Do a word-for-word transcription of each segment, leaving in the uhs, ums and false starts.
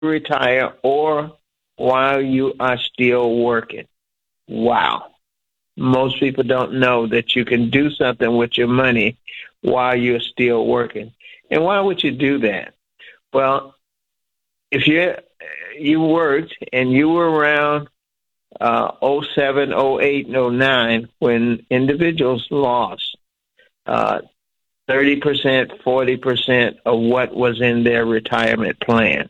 retire or while you are still working. Wow. Most people don't know that you can do something with your money while you're still working. And why would you do that? Well, if you you worked and you were around uh, oh seven, oh eight, and oh nine when individuals lost uh, thirty percent, forty percent of what was in their retirement plan,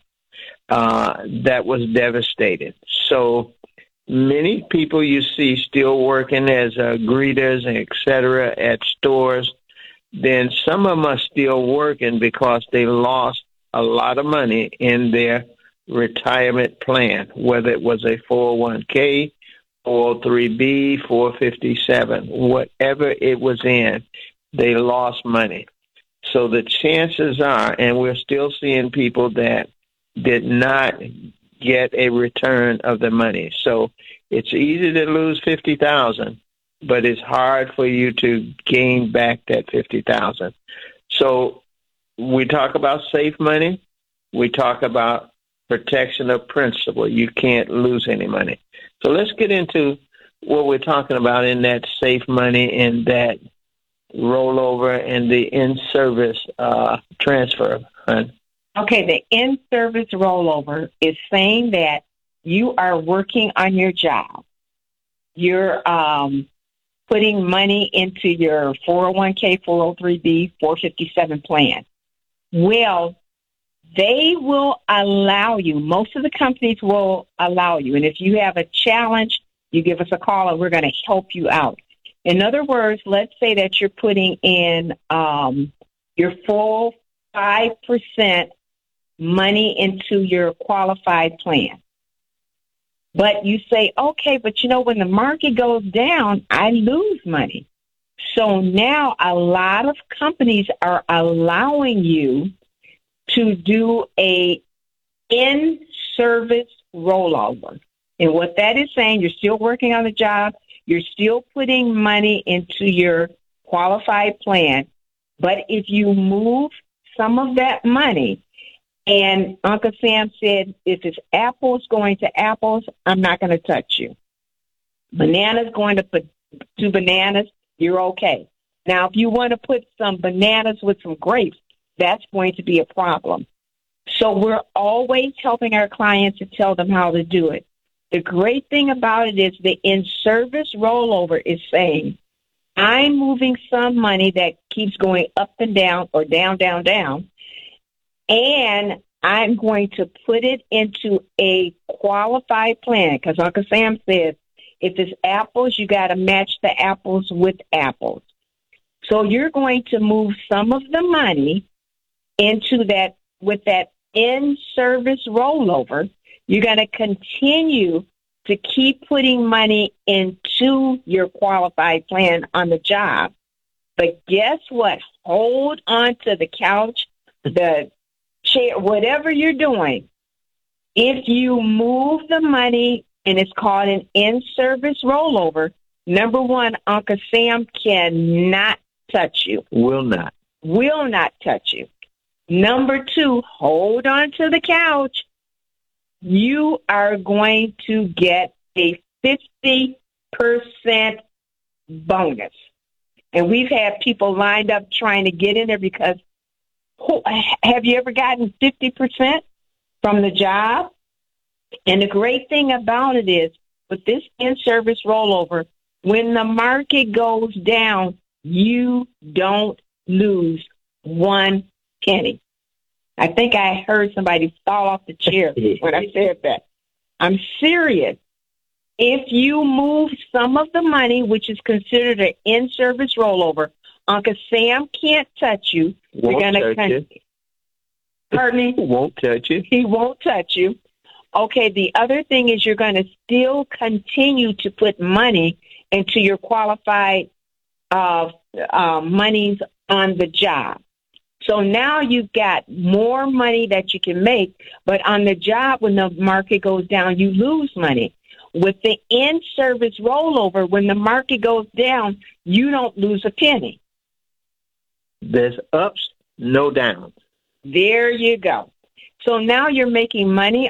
uh, that was devastated. So many people you see still working as uh, greeters and et cetera at stores, then some of them are still working because they lost a lot of money in their retirement plan, whether it was a four oh one k, four oh three b, four fifty-seven, whatever it was in, they lost money. So the chances are, and we're still seeing people that did not get a return of the money. So it's easy to lose fifty thousand dollars, but it's hard for you to gain back that fifty thousand dollars. So we talk about safe money. We talk about protection of principal. You can't lose any money. So let's get into what we're talking about in that safe money and that rollover and the in-service uh, transfer. Hun. Okay, the in-service rollover is saying that you are working on your job. You're um, putting money into your four oh one k, four oh three b, four fifty-seven plan. Well, they will allow you, most of the companies will allow you, and if you have a challenge, you give us a call and we're going to help you out. In other words, let's say that you're putting in um, your full five percent money into your qualified plan. But you say, okay, but you know, when the market goes down, I lose money. So now a lot of companies are allowing you to do a in-service rollover. And what that is saying, you're still working on the job, you're still putting money into your qualified plan, but if you move some of that money, and Uncle Sam said, if it's apples going to apples, I'm not going to touch you. Bananas going to put to bananas, you're okay. Now, if you want to put some bananas with some grapes, that's going to be a problem. So we're always helping our clients to tell them how to do it. The great thing about it is the in-service rollover is saying, I'm moving some money that keeps going up and down or down, down, down, and I'm going to put it into a qualified plan because Uncle Sam says, if it's apples, you got to match the apples with apples. So you're going to move some of the money into that with that in-service rollover. You're going to continue to keep putting money into your qualified plan on the job. But guess what? Hold on to the couch, the chair, whatever you're doing. If you move the money, and it's called an in-service rollover, number one, Uncle Sam cannot touch you. Will not. Will not touch you. Number two, hold on to the couch. You are going to get a fifty percent bonus. And we've had people lined up trying to get in there because who, have you ever gotten fifty percent from the job? And the great thing about it is with this in-service rollover, when the market goes down, you don't lose one penny. I think I heard somebody fall off the chair when I said that. I'm serious. If you move some of the money, which is considered an in-service rollover, Uncle Sam can't touch you. Won't You're gonna touch con- you. Pardon me? Won't touch you. He won't touch you. Okay, the other thing is you're going to still continue to put money into your qualified uh, uh, monies on the job. So now you've got more money that you can make, but on the job, when the market goes down, you lose money. With the in-service rollover, when the market goes down, you don't lose a penny. There's ups, no downs. There you go. So now you're making money